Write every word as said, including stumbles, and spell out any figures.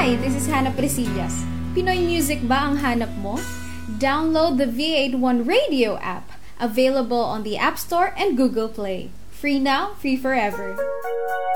Hi, this is Hannah Presillas. Pinoy music ba ang hanap mo? Download the V eighty-one Radio app, available on the App Store and Google Play. Free now, free forever.